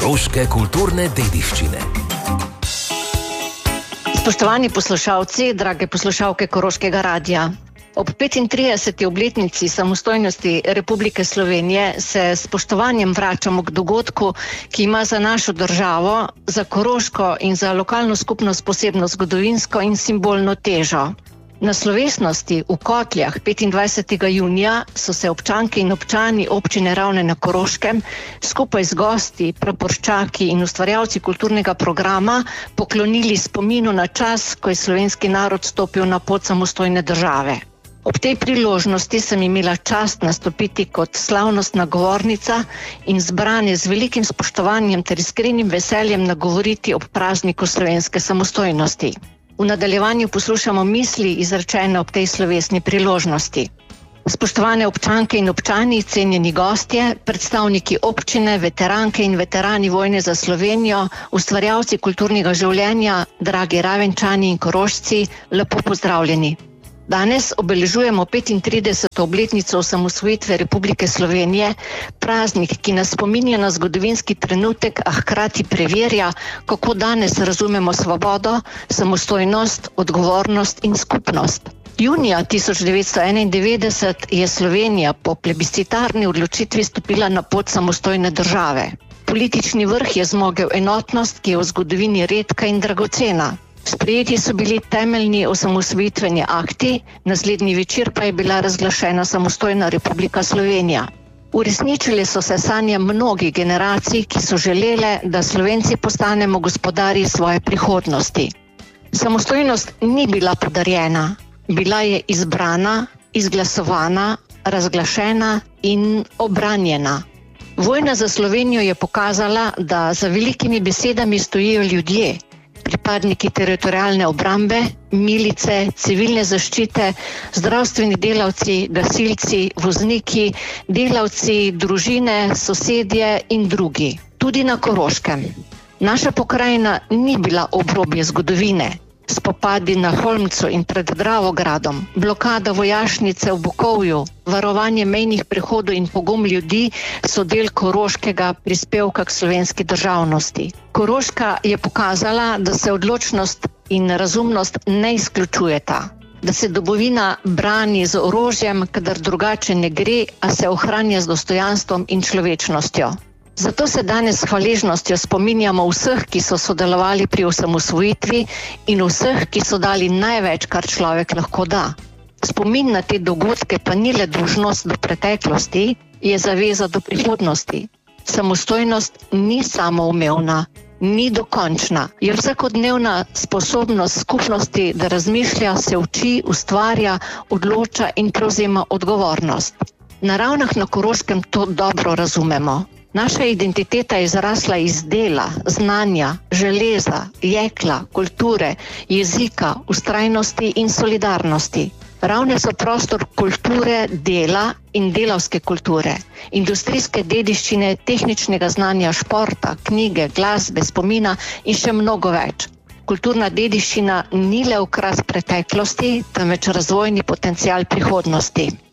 koroške kulturne dediščine. Spoštovani poslušalci, drage poslušalke Koroškega radia. Ob 35. obletnici samostojnosti Republike Slovenije se s spoštovanjem vračamo k dogodku, ki ima za našo državo, za Koroško in za lokalno skupnost posebno zgodovinsko in simbolno težo. Na slovesnosti v Kotljah 25. junija so se občanke in občani občine Ravne na Koroškem skupaj z gosti, praporščaki in ustvarjalci kulturnega programa poklonili spominu na čas, ko je slovenski narod stopil na pot samostojne države. Ob tej priložnosti sem imela čast nastopiti kot slavnostna govornica in zbrane z velikim spoštovanjem ter iskrenim veseljem nagovoriti ob prazniku slovenske samostojnosti. V nadaljevanju poslušamo misli izrečene ob tej slovesni priložnosti. Spoštovane občanke in občani, cenjeni gostje, predstavniki občine, veteranke in veterani vojne za Slovenijo, ustvarjalci kulturnega življenja, dragi Ravenčani in Korošci, lepo pozdravljeni. Danes obeležujemo 35. obletnico osamosvojitve Republike Slovenije, praznik, ki nas spominja na zgodovinski trenutek, a hkrati preverja, kako danes razumemo svobodo, samostojnost, odgovornost in skupnost. Junija 1991 je Slovenija po plebiscitarni odločitvi stopila na pot samostojne države. Politični vrh je zmogel enotnost, ki je v zgodovini redka in dragocena. Sprejeti so bili temeljni osamosvojitveni akti, naslednji večer pa je bila razglašena samostojna Republika Slovenija. Uresničile so se sanje mnogih generacij, ki so želele, da Slovenci postanemo gospodarji svoje prihodnosti. Samostojnost ni bila podarjena, bila je izbrana, izglasovana, razglašena in obranjena. Vojna za Slovenijo je pokazala, da za velikimi besedami stojijo ljudje, pripadniki teritorialne obrambe, milice, civilne zaščite, zdravstveni delavci, gasilci, vozniki, delavci, družine, sosedje in drugi. Tudi na Koroškem. Naša pokrajina ni bila obrobje zgodovine. Spopadi na Holmcu in pred Dravogradom, blokada vojašnice v Bukovju, varovanje mejnih prehodov in pogum ljudi so del koroškega prispevka k slovenski državnosti. Koroška je pokazala, da se odločnost in razumnost ne izključujeta, da se domovina brani z orožjem, kadar drugače ne gre, a se ohranja z dostojanstvom in človečnostjo. Zato se danes s hvaležnostjo spominjamo vseh, ki so sodelovali pri osamosvojitvi in vseh, ki so dali največ, kar človek lahko da. Spomin na te dogodke pa ni le dolžnost do preteklosti, je zaveza do prihodnosti. Samostojnost ni samoumevna, ni dokončna. Je vsakodnevna sposobnost skupnosti, da razmišlja, se uči, ustvarja, odloča in prevzema odgovornost. Na Ravnah na Koroškem to dobro razumemo. Naša identiteta je zrasla iz dela, znanja, železa, jekla, kulture, jezika, vztrajnosti in solidarnosti. Ravne so prostor kulture, dela in delavske kulture, industrijske dediščine, tehničnega znanja, športa, knjige, glasbe, spomina in še mnogo več. Kulturna dediščina ni le okras preteklosti, temveč razvojni potencial prihodnosti.